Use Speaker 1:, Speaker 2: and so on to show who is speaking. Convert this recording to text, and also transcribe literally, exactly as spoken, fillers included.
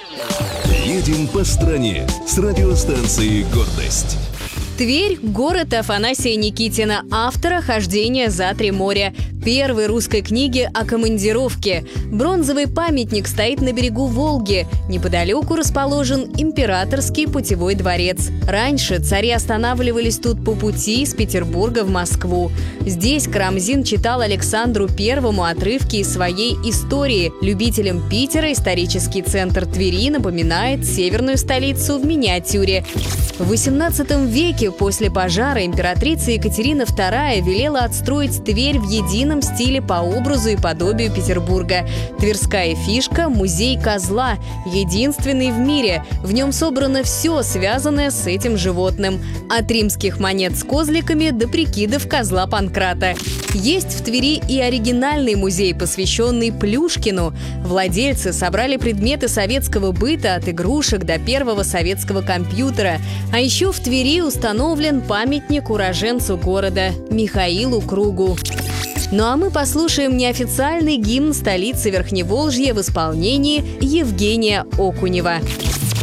Speaker 1: Едем по стране с радиостанцией «Гордость».
Speaker 2: Тверь – город Афанасия Никитина, автора «Хождения за три моря», первой русской книги о командировке. Бронзовый памятник стоит на берегу Волги. Неподалеку расположен императорский путевой дворец. Раньше цари останавливались тут по пути из Петербурга в Москву. Здесь Карамзин читал Александру Первому отрывки из своей истории. Любителям Питера исторический центр Твери напоминает северную столицу в миниатюре. В восемнадцатом веке после пожара императрица Екатерина Вторая велела отстроить Тверь в едином стиле по образу и подобию Петербурга. Тверская фишка – музей козла, единственный в мире. В нем собрано все, связанное с этим животным. От римских монет с козликами до прикидов козла Панкрата. Есть в Твери и оригинальный музей, посвященный Плюшкину. Владельцы собрали предметы советского быта от игрушек до первого советского компьютера. А еще в Твери установлен памятник уроженцу города Михаилу Кругу. Ну а мы послушаем неофициальный гимн столицы Верхневолжья в исполнении Евгения Окунева.